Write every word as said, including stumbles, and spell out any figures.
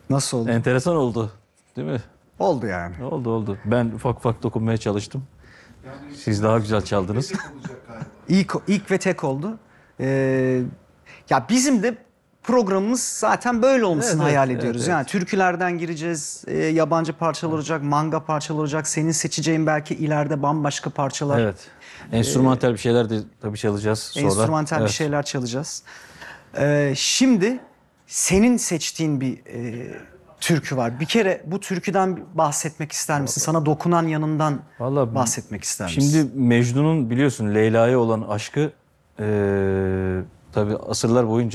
Nasıl oldu? Enteresan oldu. Değil mi? Oldu yani. Oldu oldu. Ben ufak ufak dokunmaya çalıştım. Siz daha güzel çaldınız. İlk, ilk ve tek oldu. Ee, ya bizim de programımız zaten böyle olmasını Evet, evet, hayal evet, ediyoruz. evet. Yani türkülerden gireceğiz, e, yabancı parçalar olacak, manga parçalar olacak. Senin seçeceğin belki ileride bambaşka parçalar. Evet. Enstrümantal bir şeyler de tabii çalacağız sonra. Enstrümantal bir Evet. şeyler çalacağız. Ee, şimdi senin seçtiğin bir e, türkü var. Bir kere bu türküden bahsetmek ister misin? Sana dokunan yanından Vallahi bahsetmek ister misin? şimdi Mecnun'un biliyorsun Leyla'ya olan aşkı eee tabii asırlar boyunca